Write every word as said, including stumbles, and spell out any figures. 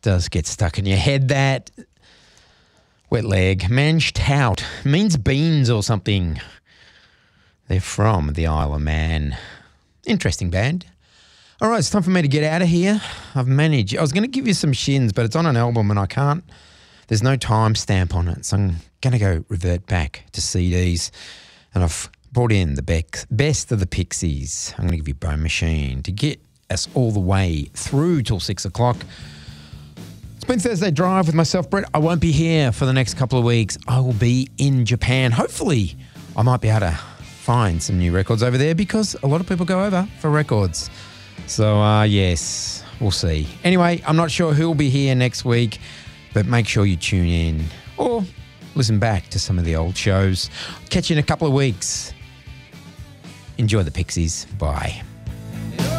does get stuck in your head, that. Wet leg. Manch Tout. Means beans or something. They're from the Isle of Man. Interesting band. All right, it's time for me to get out of here. I've managed. I was going to give you some shins, but it's on an album and I can't. There's no timestamp on it, so I'm going to go revert back to C Ds. And I've brought in the bec- best of the Pixies. I'm going to give you Bone Machine to get us all the way through till six o'clock. It's been Thursday Drive with myself, Brett. I won't be here for the next couple of weeks. I will be in Japan. Hopefully, I might be able to find some new records over there because a lot of people go over for records. So, uh, yes, we'll see. Anyway, I'm not sure who will be here next week, but make sure you tune in or listen back to some of the old shows. Catch you in a couple of weeks. Enjoy the Pixies. Bye.